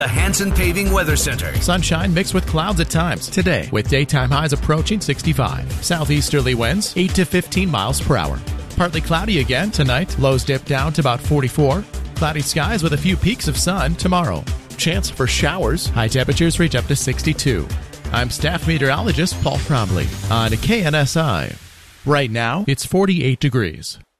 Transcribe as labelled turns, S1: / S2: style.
S1: The Hanson Paving Weather Center.
S2: Sunshine mixed with clouds at times today, with daytime highs approaching 65. Southeasterly winds 8 to 15 miles per hour. Partly cloudy again tonight. Lows dip down to about 44. Cloudy skies with a few peaks of sun tomorrow. Chance for showers. High temperatures reach up to 62. I'm staff meteorologist Paul Cromley on KNSI. Right now, it's 48 degrees.